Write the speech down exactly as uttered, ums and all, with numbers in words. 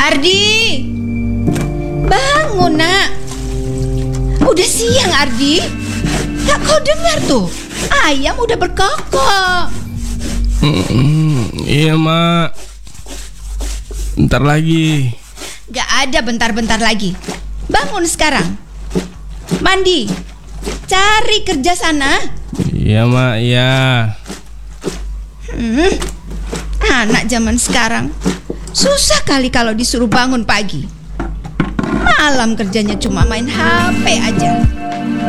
Ardi, bangun nak. Udah siang Ardi. Gak kau dengar tuh, ayam udah berkokok. Hmm, iya mak. Bentar lagi. Gak ada bentar-bentar lagi. Bangun sekarang. Mandi. Cari kerja sana. Iya mak, iya. Hmm, anak zaman sekarang susah kali kalau disuruh bangun pagi. Malam kerjanya cuma main H P aja.